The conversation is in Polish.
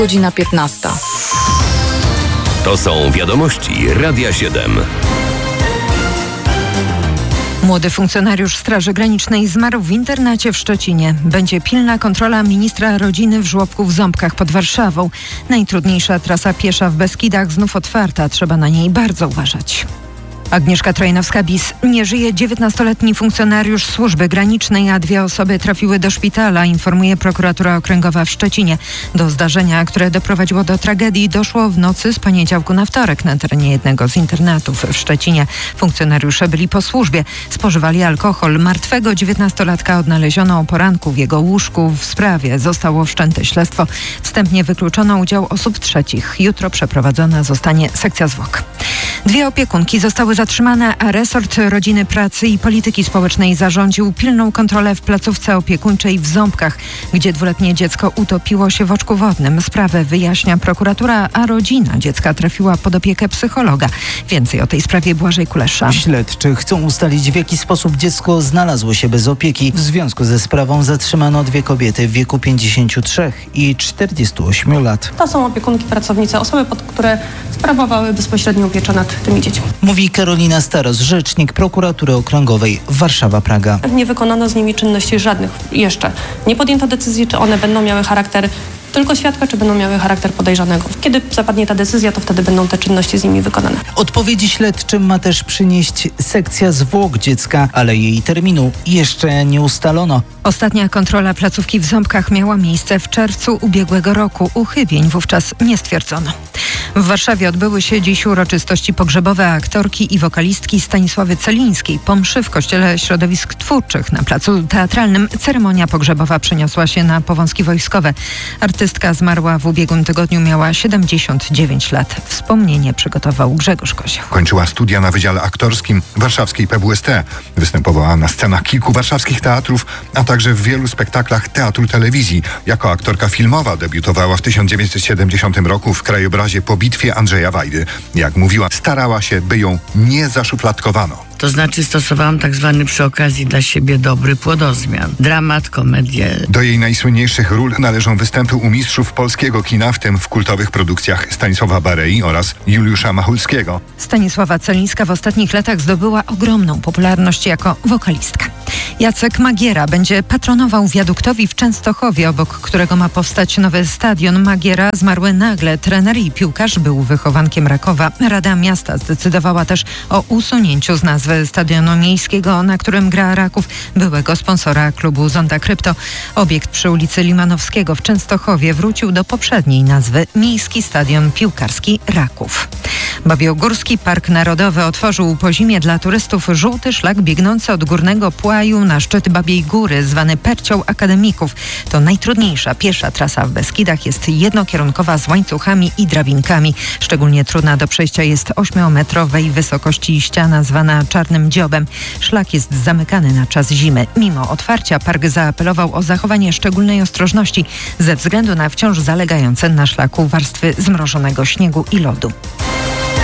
Godzina 15. To są wiadomości Radia 7. Młody funkcjonariusz Straży Granicznej zmarł w internacie w Szczecinie. Będzie pilna kontrola ministra rodziny w żłobku w Ząbkach pod Warszawą. Najtrudniejsza trasa piesza w Beskidach znów otwarta. Trzeba na niej bardzo uważać. Agnieszka Trojnowska-Bis. Nie żyje 19-letni funkcjonariusz służby granicznej, a 2 osoby trafiły do szpitala, informuje prokuratura okręgowa w Szczecinie. Do zdarzenia, które doprowadziło do tragedii, doszło w nocy z poniedziałku na wtorek na terenie jednego z internatów w Szczecinie. Funkcjonariusze byli po służbie, spożywali alkohol. Martwego 19-latka odnaleziono o poranku w jego łóżku. W sprawie zostało wszczęte śledztwo. Wstępnie wykluczono udział osób trzecich. Jutro przeprowadzona zostanie sekcja zwłok. 2 opiekunki zostały zatrzymane, a resort Rodziny, Pracy i Polityki Społecznej zarządził pilną kontrolę w placówce opiekuńczej w Ząbkach, gdzie 2-letnie dziecko utopiło się w oczku wodnym. Sprawę wyjaśnia prokuratura, a rodzina dziecka trafiła pod opiekę psychologa. Więcej o tej sprawie Błażej Kulesza. Śledczy chcą ustalić, w jaki sposób dziecko znalazło się bez opieki. W związku ze sprawą zatrzymano 2 kobiety w wieku 53 i 48 lat. To są opiekunki, pracownice, osoby, które sprawowały bezpośrednią pieczę nad tymi dziećmi. Mówi Karolina Staros, rzecznik prokuratury okręgowej Warszawa-Praga. Nie wykonano z nimi czynności żadnych jeszcze. Nie podjęto decyzji, czy one będą miały charakter tylko świadka, czy będą miały charakter podejrzanego. Kiedy zapadnie ta decyzja, to wtedy będą te czynności z nimi wykonane. Odpowiedzi śledczym ma też przynieść sekcja zwłok dziecka, ale jej terminu jeszcze nie ustalono. Ostatnia kontrola placówki w Ząbkach miała miejsce w czerwcu ubiegłego roku. Uchybień wówczas nie stwierdzono. W Warszawie odbyły się dziś uroczystości pogrzebowe aktorki i wokalistki Stanisławy Celińskiej. Po mszy w Kościele Środowisk Twórczych na Placu Teatralnym ceremonia pogrzebowa przeniosła się na Powązki Wojskowe. Artystka zmarła w ubiegłym tygodniu, miała 79 lat. Wspomnienie przygotował Grzegorz Kozioł. Kończyła studia na Wydziale Aktorskim warszawskiej PWST. Występowała na scenach kilku warszawskich teatrów, a także w wielu spektaklach teatru telewizji. Jako aktorka filmowa debiutowała w 1970 roku w krajobrazie Po bitwie Andrzeja Wajdy. Jak mówiła, starała się, by ją nie zaszufladkowano. To znaczy stosowałam tak zwany przy okazji dla siebie dobry płodozmian. Dramat, komedię. Do jej najsłynniejszych ról należą występy u mistrzów polskiego kina, w tym w kultowych produkcjach Stanisława Barei oraz Juliusza Machulskiego. Stanisława Celińska w ostatnich latach zdobyła ogromną popularność jako wokalistka. Jacek Magiera będzie patronował wiaduktowi w Częstochowie, obok którego ma powstać nowy stadion. Magiera zmarły nagle. Trener i piłkarz był wychowankiem Rakowa. Rada Miasta zdecydowała też o usunięciu z nazwy stadionu miejskiego, na którym gra Raków, byłego sponsora klubu Zonda Krypto. Obiekt przy ulicy Limanowskiego w Częstochowie wrócił do poprzedniej nazwy Miejski Stadion Piłkarski Raków. Babiogórski Park Narodowy otworzył po zimie dla turystów żółty szlak biegnący od Górnego Płaju na szczyt Babiej Góry, zwany Percią Akademików. To najtrudniejsza piesza trasa w Beskidach, jest jednokierunkowa z łańcuchami i drabinkami. Szczególnie trudna do przejścia jest 8-metrowej wysokości ściana zwana Czarnym Dziobem. Szlak jest zamykany na czas zimy. Mimo otwarcia park zaapelował o zachowanie szczególnej ostrożności ze względu na wciąż zalegające na szlaku warstwy zmrożonego śniegu i lodu.